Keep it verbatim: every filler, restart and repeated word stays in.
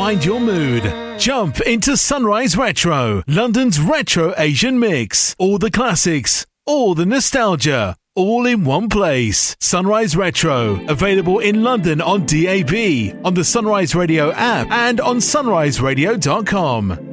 find your mood. Jump into Sunrise Retro, London's retro Asian mix. All the classics, all the nostalgia, all in one place. Sunrise Retro, available in London on D A B, on the Sunrise Radio app and on sunrise radio dot com.